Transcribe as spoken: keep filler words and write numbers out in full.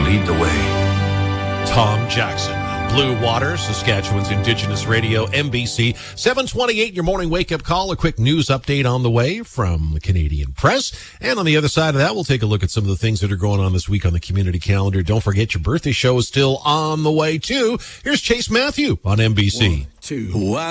lead the way. Tom Jackson. Blue Water, Saskatchewan's Indigenous Radio, M B C. seven twenty-eight, your morning wake-up call. A quick news update on the way from the Canadian Press. And on the other side of that, we'll take a look at some of the things that are going on this week on the community calendar. Don't forget your birthday show is still on the way, too. Here's Chase Matthew on M B C. One, two.